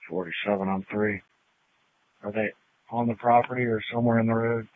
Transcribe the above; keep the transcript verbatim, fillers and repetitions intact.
forty-seven on three. Are they on the property or somewhere in the road?